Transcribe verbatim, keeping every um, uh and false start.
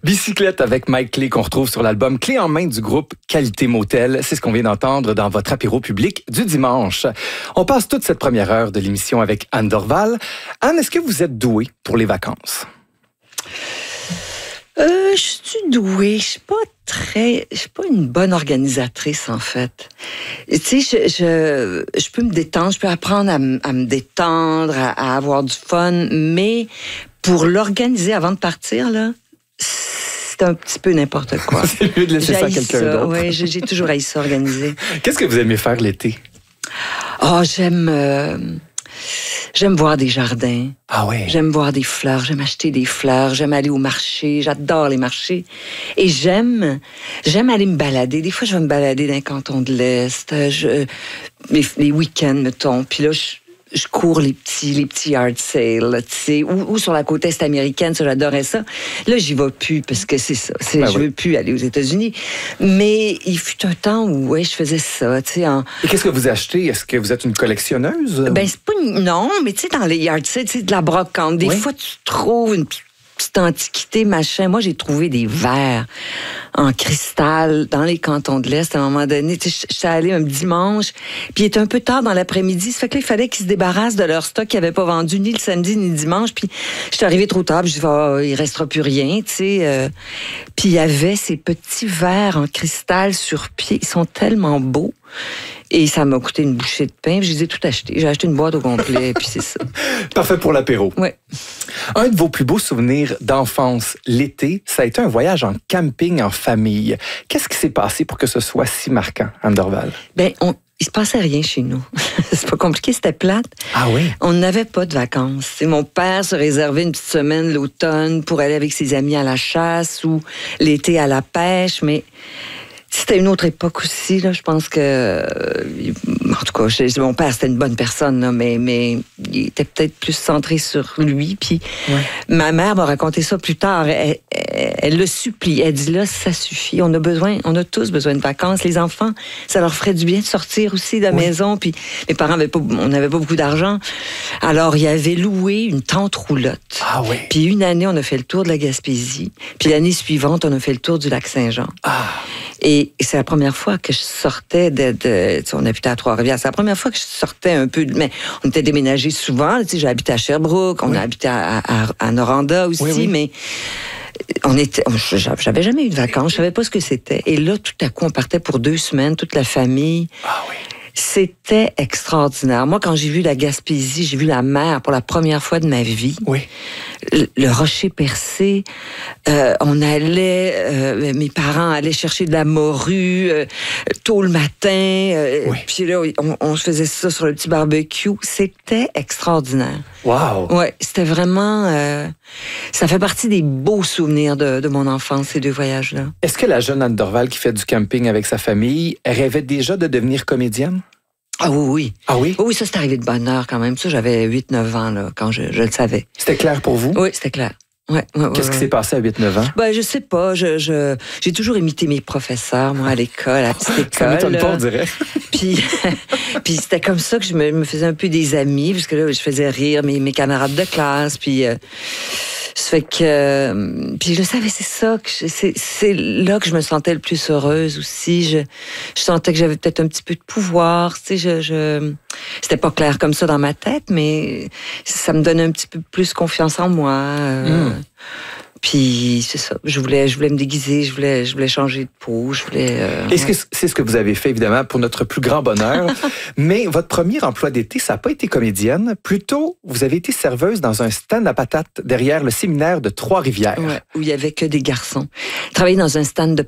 Bicyclette avec Mike Clé qu'on retrouve sur l'album Clé en main du groupe Qualité Motel. C'est ce qu'on vient d'entendre dans votre apéro public du dimanche. On passe toute cette première heure de l'émission avec Anne Dorval. Anne, est-ce que vous êtes douée pour les vacances? Euh, je suis douée. Je suis pas très... Je suis pas une bonne organisatrice, en fait. Tu sais, je, je, je peux me détendre, je peux apprendre à, m- à me détendre, à, à avoir du fun, mais pour l'organiser avant de partir, là, c'est un petit peu n'importe quoi. C'est mieux de laisser ça à quelqu'un ça, d'autre. Oui, j'ai, j'ai toujours haï ça organiser. Qu'est-ce que vous aimez faire l'été? Oh, j'aime... Euh, J'aime voir des jardins. Ah oui? J'aime voir des fleurs, j'aime acheter des fleurs, j'aime aller au marché, j'adore les marchés. Et j'aime j'aime aller me balader. Des fois, je vais me balader dans les cantons de l'Est, je, les, les week-ends, mettons. Puis là, je, je cours les petits, les petits yard sales, tu sais, ou, ou sur la côte est américaine, ça, j'adorais ça. Là, j'y vais plus parce que c'est ça. C'est, ben je oui. veux plus aller aux États-Unis. Mais il fut un temps où, ouais, je faisais ça, tu sais, en... Et qu'est-ce que vous achetez? Est-ce que vous êtes une collectionneuse? Ben, c'est pas une... Non, mais tu sais, dans les yard sales, tu sais, de la brocante. Des Oui. fois, tu trouves une petite antiquité, machin. Moi, j'ai trouvé des verres en cristal dans les cantons de l'Est à un moment donné. Tu sais, j'étais allée un dimanche, puis il était un peu tard dans l'après-midi. Ça fait que là, il fallait qu'ils se débarrassent de leur stock qu'ils n'avaient pas vendu ni le samedi ni le dimanche. Puis j'étais arrivée trop tard, puis je dis, oh, il restera plus rien, tu sais. Euh... Puis il y avait ces petits verres en cristal sur pied. Ils sont tellement beaux. Et ça m'a coûté une bouchée de pain. Je les ai tout achetés. J'ai acheté une boîte au complet, puis c'est ça. Parfait pour l'apéro. Ouais. Un de vos plus beaux souvenirs d'enfance, l'été, ça a été un voyage en camping en famille. Qu'est-ce qui s'est passé pour que ce soit si marquant, Anne Dorval? Ben, on, il se passait rien chez nous. C'est pas compliqué, c'était plate. Ah oui? On n'avait pas de vacances. C'est mon père se réservait une petite semaine l'automne pour aller avec ses amis à la chasse ou l'été à la pêche, mais c'était une autre époque aussi, là. Je pense que... euh, en tout cas, je- mon père, c'était une bonne personne, là, mais, mais il était peut-être plus centré sur lui. Puis Ouais. ma mère m'a raconté ça plus tard. Elle, elle, elle le supplie. Elle dit, là, ça suffit. On a besoin, on a tous besoin de vacances. Les enfants, ça leur ferait du bien de sortir aussi de la Oui. maison. Puis mes parents avaient pas... On n'avait pas beaucoup d'argent. Alors, il avait loué une tente roulotte. Ah oui? Puis une année, on a fait le tour de la Gaspésie. Puis l'année suivante, on a fait le tour du lac Saint-Jean. Ah! Et c'est la première fois que je sortais de... de tu sais, on habitait à Trois-Rivières. C'est la première fois que je sortais un peu... de- mais on était déménagés souvent. Tu sais, j'ai habité à Sherbrooke, on Oui. a habité à, à, à Noranda aussi, Oui, oui. mais... On était, j'avais jamais eu de vacances, je savais pas ce que c'était. Et là, tout à coup, on partait pour deux semaines, toute la famille. Ah oui? C'était extraordinaire. Moi, quand j'ai vu la Gaspésie, j'ai vu la mer pour la première fois de ma vie. Oui. Le, le rocher percé. Euh, on allait, euh, mes parents allaient chercher de la morue euh, tôt le matin. Euh, Oui. Puis là, on, on se faisait ça sur le petit barbecue. C'était extraordinaire. Wow! Ouais, c'était vraiment... euh, ça fait partie des beaux souvenirs de, de mon enfance, ces deux voyages-là. Est-ce que la jeune Anne Dorval qui fait du camping avec sa famille rêvait déjà de devenir comédienne? Ah oui, oui. Ah oui? Oui, ça, c'est arrivé de bonne heure quand même. Ça, j'avais huit neuf ans, là, quand je, je le savais. C'était clair pour vous? Oui, c'était clair. Ouais, ouais, Qu'est-ce ouais, qui ouais. s'est passé à huit neuf ans? Ben, je sais pas. Je, je, j'ai toujours imité mes professeurs, moi, à l'école, à la petite école. Ça m'étonne pas, là. on dirait. Puis, puis c'était comme ça que je me, me faisais un peu des amis, parce que là, je faisais rire mes, mes camarades de classe. Puis, euh, ça fait que... euh, puis je savais, c'est ça, que je- c'est, c'est là que je me sentais le plus heureuse aussi. Je, je sentais que j'avais peut-être un petit peu de pouvoir. Tu sais, je, je, c'était pas clair comme ça dans ma tête, mais ça me donnait un petit peu plus confiance en moi. euh, Mm. Puis c'est ça, je voulais, je voulais me déguiser, je voulais, je voulais changer de peau, je voulais... euh, Est-ce ouais. que c'est ce que vous avez fait, évidemment, pour notre plus grand bonheur? Mais votre premier emploi d'été, ça n'a pas été comédienne. Plutôt, vous avez été serveuse dans un stand à patates derrière le séminaire de Trois-Rivières. Ouais, où il y avait que des garçons. Je travaillais dans un stand de